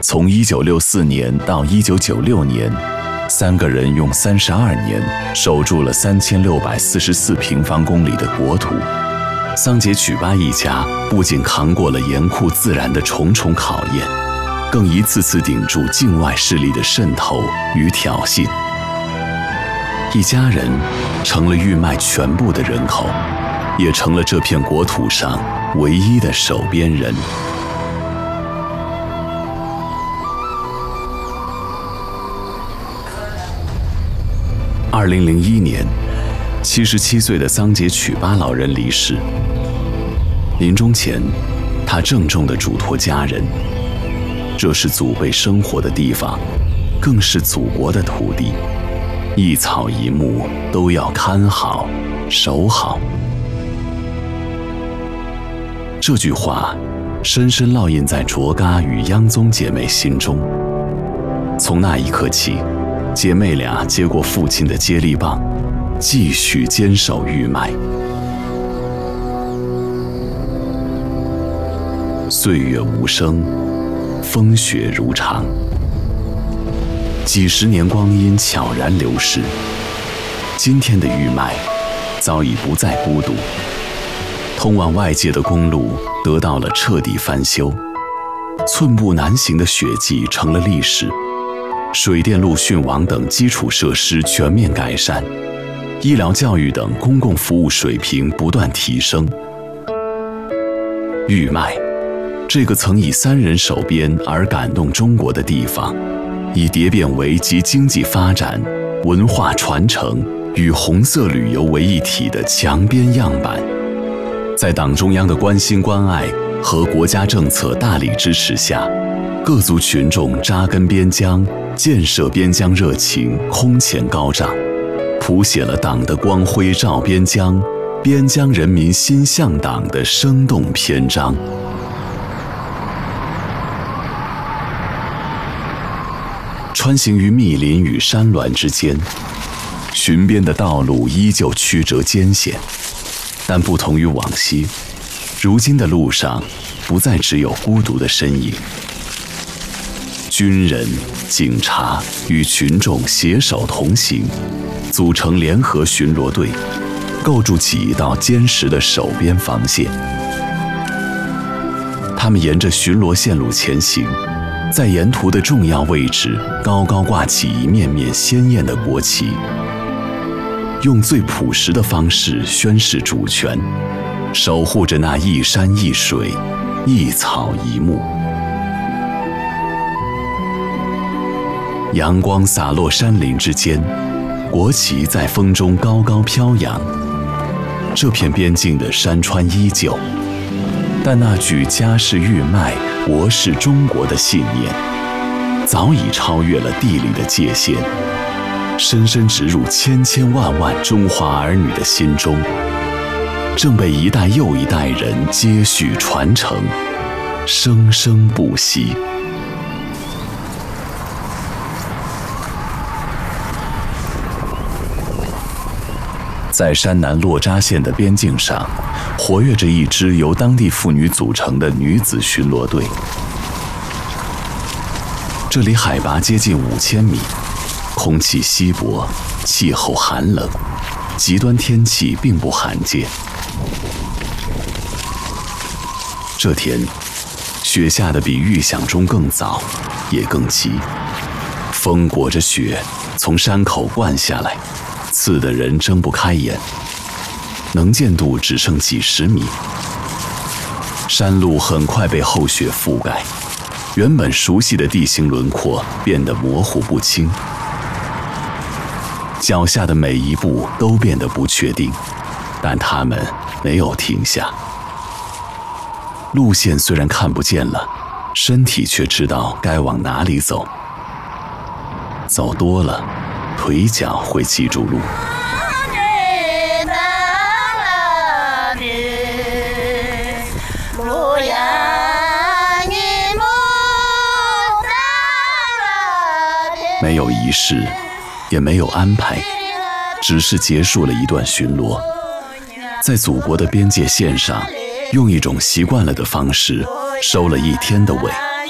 从1964年到1996年，3个人用32年守住了3644平方公里的国土。桑杰曲巴一家不仅扛过了严酷自然的重重考验，更一次次顶住境外势力的渗透与挑衅。一家人成了玉麦全部的人口，也成了这片国土上唯一的守边人。2001年，77岁的桑杰曲巴老人离世。临终前，他郑重地嘱托家人：这是祖辈生活的地方，更是祖国的土地，一草一木都要看好、守好。这句话深深烙印在卓嘎与央宗姐妹心中。从那一刻起，姐妹俩接过父亲的接力棒，继续坚守玉麦。岁月无声，风雪如常，几十年光阴悄然流逝。今天的玉麦早已不再孤独，通往外界的公路得到了彻底翻修，寸步难行的血迹成了历史。水电路讯网等基础设施全面改善，医疗教育等公共服务水平不断提升。玉麦，这个曾以3人守边而感动中国的地方，已蝶变为集经济发展、文化传承与红色旅游为一体的强边样板。在党中央的关心关爱和国家政策大力支持下，各族群众扎根边疆、建设边疆热情空前高涨，谱写了党的光辉照边疆、边疆人民心向党的生动篇章。穿行于密林与山峦之间，巡边的道路依旧曲折艰险，但不同于往昔，如今的路上不再只有孤独的身影。军人、警察与群众携手同行，组成联合巡逻队，构筑起一道坚实的守边防线。他们沿着巡逻线路前行，在沿途的重要位置高高挂起一面面鲜艳的国旗，用最朴实的方式宣示主权，守护着那一山一水、一草一木。阳光洒落山林之间，国旗在风中高高飘扬。这片边境的山川依旧，但那句家是玉麦，我是中国的信念，早已超越了地理的界限，深深植入千千万万中华儿女的心中，正被一代又一代人接续传承，生生不息。在山南洛扎县的边境上，活跃着一支由当地妇女组成的女子巡逻队。这里海拔接近5000米，空气稀薄，气候寒冷，极端天气并不罕见。这天，雪下得比预想中更早，也更急。风裹着雪从山口灌下来，刺得人睁不开眼，能见度只剩几十米。山路很快被厚雪覆盖，原本熟悉的地形轮廓变得模糊不清，脚下的每一步都变得不确定，但他们没有停下。路线虽然看不见了，身体却知道该往哪里走。走多了，腿脚会记住路。没有仪式，也没有安排，只是结束了一段巡逻，在祖国的边界线上，用一种习惯了的方式收了一天的尾。